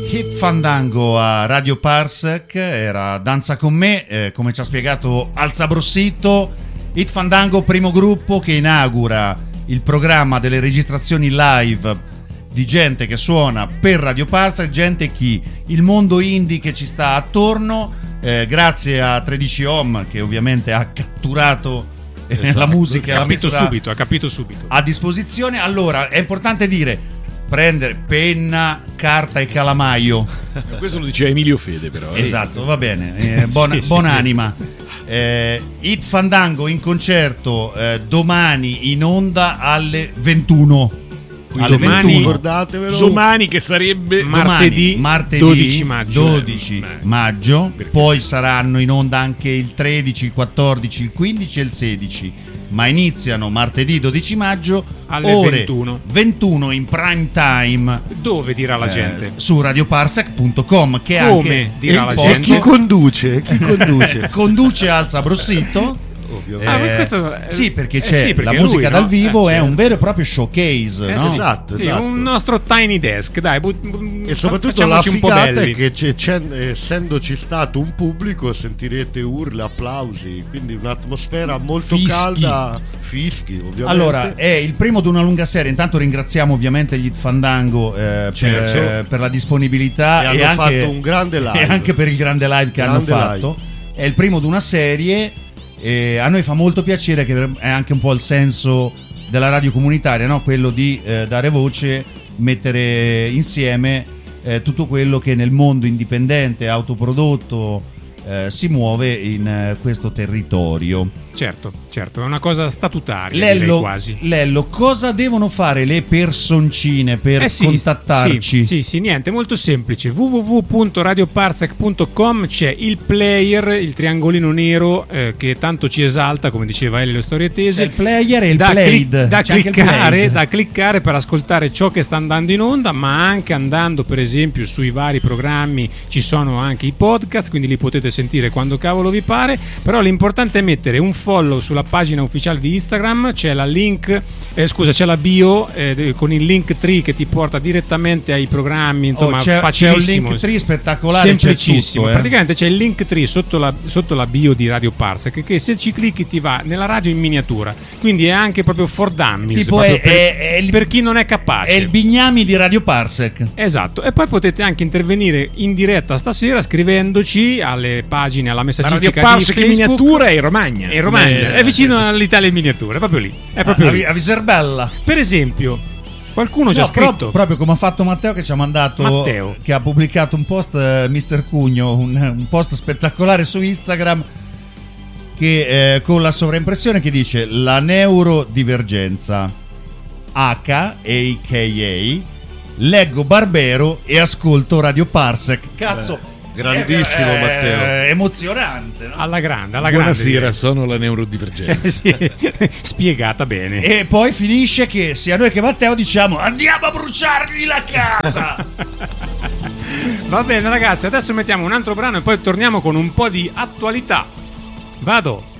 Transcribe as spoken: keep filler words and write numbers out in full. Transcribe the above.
Hit Fandango a Radio Parsec, era Danza con me, eh, come ci ha spiegato Alza Brossito. Hit Fandango, primo gruppo che inaugura il programma delle registrazioni live di gente che suona per Radio Parsec, gente chi? Il mondo indie che ci sta attorno, eh, grazie a tredici Ohm che ovviamente ha catturato eh, esatto. la musica, ha capito la subito, ha capito subito a disposizione. Allora, è importante dire: prendere penna, carta e calamaio. Questo lo diceva Emilio Fede, però. Eh. Esatto, va bene. Eh, buona, sì, buonanima. Eh, Hit Fandango in concerto eh, domani in onda alle ventuno. Alle domani, ventuno. Ricordatevelo. Domani che sarebbe martedì, domani, martedì dodici maggio. dodici maggio. Perché Poi sì. saranno in onda anche il tredici, il quattordici, il quindici e il sedici. Ma iniziano martedì dodici maggio alle ore ventuno. ventuno in prime time. Dove dirà la eh, gente? Su radioparsec punto com, che Come anche dirà la il gente? posto- Chi conduce? Chi conduce? conduce Alza Brossito. Ovviamente. Ah, ma questo è- sì, perché eh c'è sì, perché la musica lui, dal no? vivo, Eh, è certo. un vero e proprio showcase, Eh, no? sì. Esatto, Sì, esatto. un nostro tiny desk, dai, bu- bu- E soprattutto la facciamoci un po' figata belli. è che c'è, c'è, essendoci stato un pubblico, sentirete urla, applausi, quindi un'atmosfera molto Fischi. calda, fischi ovviamente. Allora, è il primo di una lunga serie. Intanto ringraziamo ovviamente gli Hit Fandango eh, Certo. per, eh, per la disponibilità E e, hanno anche, fatto un grande live. e anche per il grande live che Grande hanno fatto. È il primo di una serie. E a noi fa molto piacere, che è anche un po' il senso della radio comunitaria, no? Quello di eh, dare voce, mettere insieme eh, tutto quello che nel mondo indipendente, autoprodotto eh, si muove in eh, questo territorio. Certo, certo, è una cosa statutaria, direi Lello, quasi. Lello, cosa devono fare le personcine per Eh sì, contattarci? Sì, sì, sì, niente, molto semplice. w w w punto radioparsec punto com, c'è il player, il triangolino nero eh, che tanto ci esalta, come diceva Elio Storie Tese. C'è il player e il da, played. cli- da C'è anche il cliccare, played. da cliccare per ascoltare ciò che sta andando in onda, ma anche andando per esempio sui vari programmi ci sono anche i podcast, quindi li potete sentire quando cavolo vi pare. Però l'importante è mettere un follow sulla pagina ufficiale di Instagram, c'è la link eh, scusa c'è la bio eh, con il link tree che ti porta direttamente ai programmi, insomma Oh, c'è, c'è un facilissimo, link tree spettacolare, c'è semplicissimo, tutto, eh. praticamente c'è il link tree sotto la, sotto la bio di Radio Parsec, che se ci clicchi ti va nella radio in miniatura, quindi è anche proprio for dummies, Tipo proprio è- per, è- è il- per chi non è capace. È il Bignami di Radio Parsec. Esatto, e poi potete anche intervenire in diretta stasera scrivendoci alle pagine, alla La messaggistica Radio di Parsec in Facebook. miniatura è in Romagna. È in Romagna, Eh, è vicino all'Italia in miniatura, è proprio lì. È proprio a, lì. a Viserbella. Per esempio, qualcuno ci ha No, scritto. proprio, proprio come ha fatto Matteo, che ci ha mandato, Matteo. che ha pubblicato un post, eh, mister Cugno, un, un post spettacolare su Instagram che eh, con la sovraimpressione che dice: la neurodivergenza H, a k a leggo Barbero e ascolto Radio Parsec. Cazzo, grandissimo, è- è- Matteo. è emozionante, no? Alla grande, alla Buonasera, grande. sono la neurodivergenza. Sì, spiegata bene. E poi finisce che sia noi che Matteo diciamo: andiamo a bruciargli la casa. Va bene ragazzi, adesso mettiamo un altro brano e poi torniamo con un po' di attualità. Vado.